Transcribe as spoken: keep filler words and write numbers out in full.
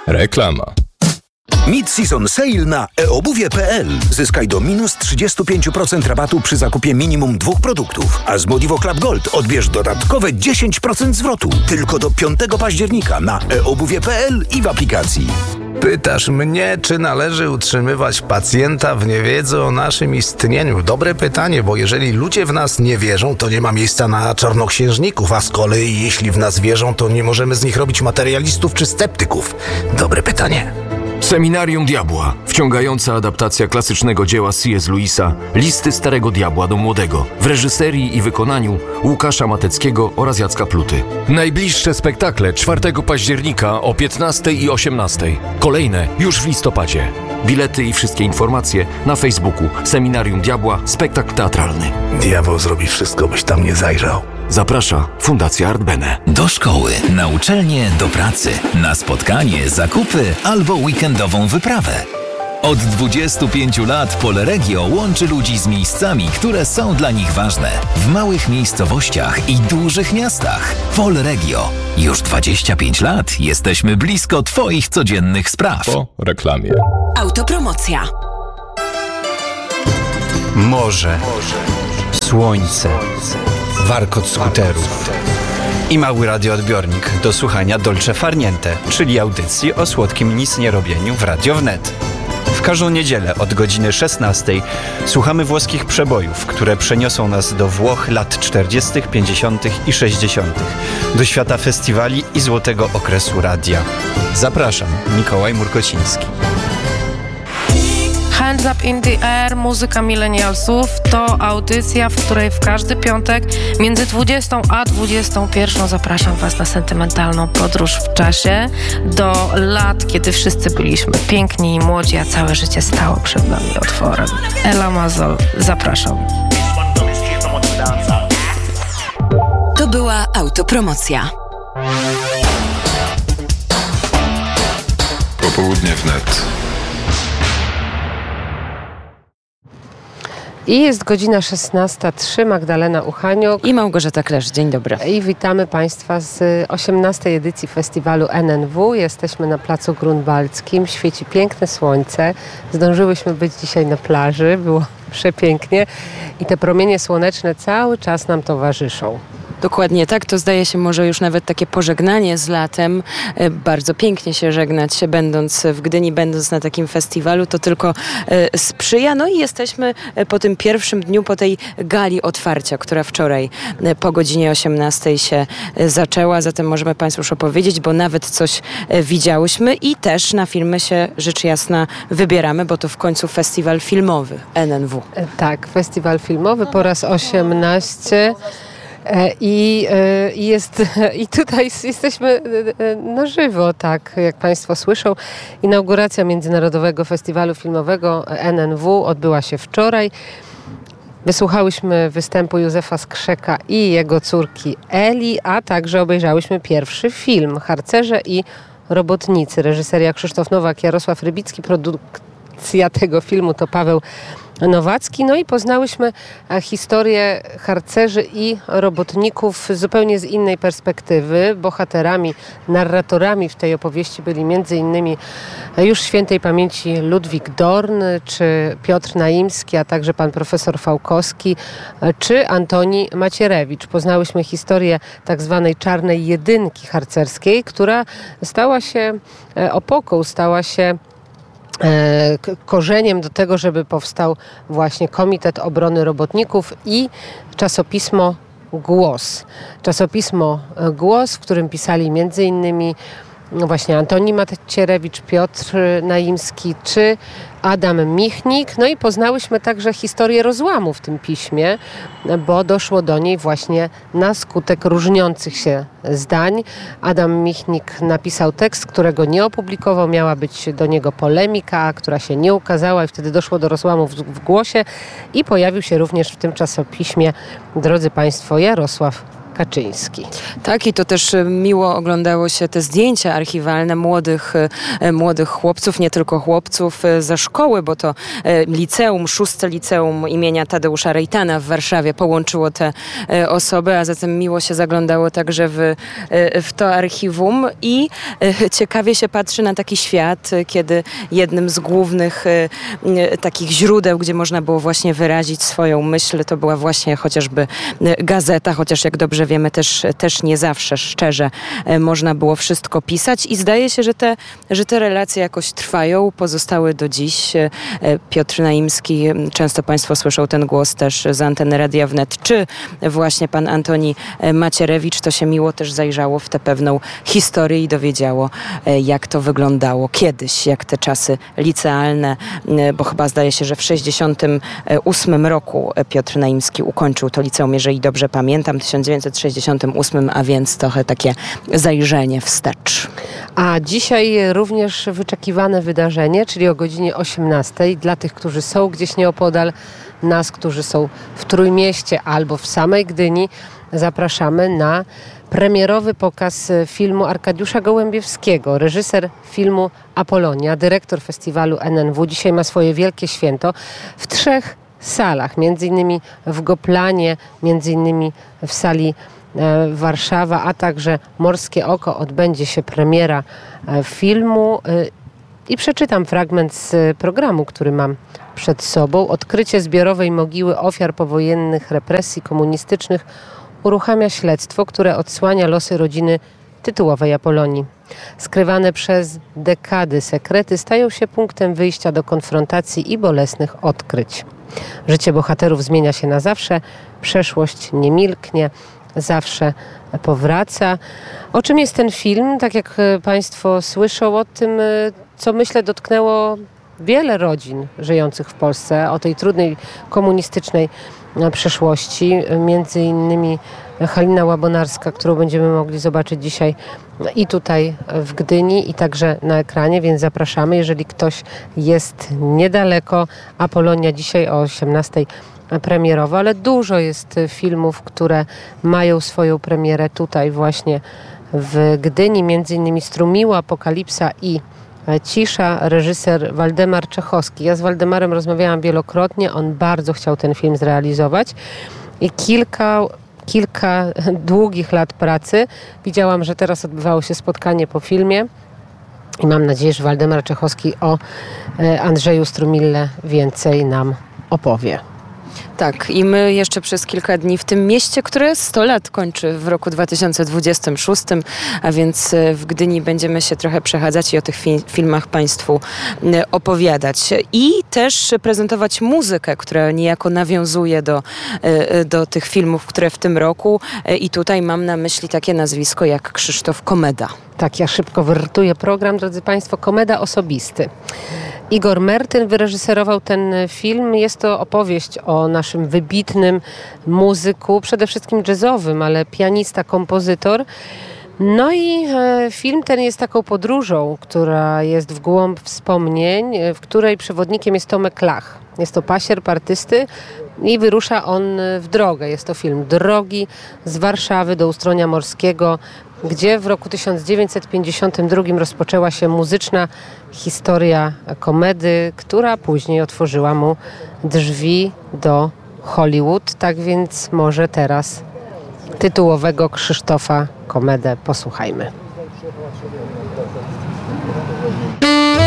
Reklama. Mid-season sale na e obuwie kropka p l. Zyskaj do minus trzydzieści pięć procent rabatu przy zakupie minimum dwóch produktów. A z Modivo Club Gold odbierz dodatkowe dziesięć procent zwrotu. Tylko do piątego października na e obuwie kropka p l i w aplikacji. Pytasz mnie, czy należy utrzymywać pacjenta w niewiedzy o naszym istnieniu? Dobre pytanie, bo jeżeli ludzie w nas nie wierzą, to nie ma miejsca na czarnoksiężników, a z kolei jeśli w nas wierzą, to nie możemy z nich robić materialistów czy sceptyków. Dobre pytanie. Seminarium Diabła. Wciągająca adaptacja klasycznego dzieła C S. Lewisa Listy Starego Diabła do Młodego w reżyserii i wykonaniu Łukasza Mateckiego oraz Jacka Pluty. Najbliższe spektakle czwartego października o piętnastej i osiemnastej. Kolejne już w listopadzie. Bilety i wszystkie informacje na Facebooku Seminarium Diabła Spektakl Teatralny. Diabeł zrobi wszystko, byś tam nie zajrzał. Zaprasza Fundacja Art Bene. Do szkoły, na uczelnię, do pracy, na spotkanie, zakupy albo weekendową wyprawę. Od dwudziestu pięciu lat Polregio łączy ludzi z miejscami, które są dla nich ważne. W małych miejscowościach i dużych miastach. Polregio. Już dwadzieścia pięć lat jesteśmy blisko Twoich codziennych spraw. Po reklamie. Autopromocja. Morze, słońce, warkot skuterów i mały radioodbiornik do słuchania Dolce Far Niente, czyli audycji o słodkim nicnierobieniu w Radio Wnet. W każdą niedzielę od godziny szesnastej słuchamy włoskich przebojów, które przeniosą nas do Włoch lat czterdziestych, pięćdziesiątych i sześćdziesiątych, do świata festiwali i złotego okresu radia. Zapraszam, Mikołaj Murkociński. Hands Up in the Air, muzyka milenialsów to audycja, w której w każdy piątek między dwudziestą a dwudziestą pierwszą zapraszam Was na sentymentalną podróż w czasie do lat, kiedy wszyscy byliśmy piękni i młodzi, a całe życie stało przed nami otworem. Ela Mazol, zapraszam. To była autopromocja. Popołudnie wnet. I jest godzina szesnasta trzy, Magdalena Uchaniuk i Małgorzata Klesz. Dzień dobry. I witamy Państwa z osiemnastej edycji festiwalu N N W. Jesteśmy na Placu Grunwaldzkim. Świeci piękne słońce. Zdążyłyśmy być dzisiaj na plaży. Było przepięknie. I te promienie słoneczne cały czas nam towarzyszą. Dokładnie tak, to zdaje się może już nawet takie pożegnanie z latem. Bardzo pięknie się żegnać, będąc w Gdyni, będąc na takim festiwalu, to tylko sprzyja. No i jesteśmy po tym pierwszym dniu, po tej gali otwarcia, która wczoraj po godzinie osiemnastej się zaczęła. Zatem możemy Państwu już opowiedzieć, bo nawet coś widziałyśmy i też na filmy się rzecz jasna wybieramy, bo to w końcu festiwal filmowy N N W. Tak, festiwal filmowy po raz osiemnasty. I, i, jest, I tutaj jesteśmy na żywo, tak jak Państwo słyszą. Inauguracja Międzynarodowego Festiwalu Filmowego N N W odbyła się wczoraj. Wysłuchałyśmy występu Józefa Skrzeka i jego córki Eli, a także obejrzałyśmy pierwszy film Harcerze i robotnicy. Reżyseria Krzysztof Nowak, Jarosław Rybicki. Produkcja tego filmu to Paweł Nowacki. No i poznałyśmy historię harcerzy i robotników zupełnie z innej perspektywy. Bohaterami, narratorami w tej opowieści byli między innymi już świętej pamięci Ludwik Dorn, czy Piotr Naimski, a także pan profesor Fałkowski, czy Antoni Macierewicz. Poznałyśmy historię tak zwanej czarnej jedynki harcerskiej, która stała się opoką, stała się korzeniem do tego, żeby powstał właśnie Komitet Obrony Robotników i czasopismo Głos. Czasopismo Głos, w którym pisali między innymi no właśnie Antoni Macierewicz, Piotr Naimski czy Adam Michnik. No i poznałyśmy także historię rozłamu w tym piśmie, bo doszło do niej właśnie na skutek różniących się zdań. Adam Michnik napisał tekst, którego nie opublikował. Miała być do niego polemika, która się nie ukazała i wtedy doszło do rozłamu w, w Głosie i pojawił się również w tym czasopiśmie, drodzy Państwo, Jarosław Kaczyński. Tak, i to też miło oglądało się te zdjęcia archiwalne młodych, młodych chłopców, nie tylko chłopców ze szkoły, bo to liceum, szóste liceum imienia Tadeusza Rejtana w Warszawie połączyło te osoby, a zatem miło się zaglądało także w, w to archiwum i ciekawie się patrzy na taki świat, kiedy jednym z głównych takich źródeł, gdzie można było właśnie wyrazić swoją myśl, to była właśnie chociażby gazeta, chociaż jak dobrze wiemy też, też nie zawsze szczerze można było wszystko pisać i zdaje się, że te, że te relacje jakoś trwają, pozostały do dziś. Piotr Naimski, często Państwo słyszą ten głos też z anteny Radia Wnet, czy właśnie pan Antoni Macierewicz, to się miło też zajrzało w tę pewną historię i dowiedziało, jak to wyglądało kiedyś, jak te czasy licealne, bo chyba zdaje się, że w sześćdziesiątym ósmym roku Piotr Naimski ukończył to liceum, jeżeli dobrze pamiętam, tysiąc dziewięćset sześćdziesiątym ósmym, a więc trochę takie zajrzenie wstecz. A dzisiaj również wyczekiwane wydarzenie, czyli o godzinie osiemnastej dla tych, którzy są gdzieś nieopodal nas, którzy są w Trójmieście albo w samej Gdyni, zapraszamy na premierowy pokaz filmu Arkadiusza Gołębiewskiego, reżyser filmu Apolonia, dyrektor festiwalu N N W. Dzisiaj ma swoje wielkie święto w trzech salach, między innymi w Goplanie, między innymi w sali e, Warszawa, a także Morskie Oko odbędzie się premiera e, filmu e, i przeczytam fragment z programu, który mam przed sobą. Odkrycie zbiorowej mogiły ofiar powojennych represji komunistycznych uruchamia śledztwo, które odsłania losy rodziny tytułowej Apolonii. Skrywane przez dekady sekrety stają się punktem wyjścia do konfrontacji i bolesnych odkryć. Życie bohaterów zmienia się na zawsze, przeszłość nie milknie, zawsze powraca. O czym jest ten film? Tak jak Państwo słyszą, o tym, co myślę dotknęło wiele rodzin żyjących w Polsce, o tej trudnej komunistycznej przeszłości. Między innymi Halina Łabonarska, którą będziemy mogli zobaczyć dzisiaj i tutaj w Gdyni, i także na ekranie, więc zapraszamy. Jeżeli ktoś jest niedaleko, Apolonia dzisiaj o osiemnastej premierowa, ale dużo jest filmów, które mają swoją premierę tutaj właśnie w Gdyni, między innymi Strumiła, Apokalipsa i Cisza, reżyser Waldemar Czechowski. Ja z Waldemarem rozmawiałam wielokrotnie, on bardzo chciał ten film zrealizować i kilka, kilka długich lat pracy. Widziałam, że teraz odbywało się spotkanie po filmie i mam nadzieję, że Waldemar Czechowski o Andrzeju Strumille więcej nam opowie. Tak, i my jeszcze przez kilka dni w tym mieście, które sto lat kończy w roku dwa tysiące dwudziestym szóstym, a więc w Gdyni będziemy się trochę przechadzać i o tych fi- filmach Państwu opowiadać. I też prezentować muzykę, która niejako nawiązuje do, do tych filmów, które w tym roku. I tutaj mam na myśli takie nazwisko jak Krzysztof Komeda. Tak, ja szybko wyrtuję program, drodzy Państwo. Komeda osobisty. Igor Mertyn wyreżyserował ten film. Jest to opowieść o naszym wybitnym muzyku, przede wszystkim jazzowym, ale pianista, kompozytor. No i e, film ten jest taką podróżą, która jest w głąb wspomnień, w której przewodnikiem jest Tomek Lach. Jest to pasierb artysty i wyrusza on w drogę. Jest to film drogi z Warszawy do Ustronia Morskiego, gdzie w roku tysiąc dziewięćset pięćdziesiątym drugim rozpoczęła się muzyczna historia Komedy, która później otworzyła mu drzwi do Hollywood. Tak więc może teraz tytułowego Krzysztofa Komedę posłuchajmy.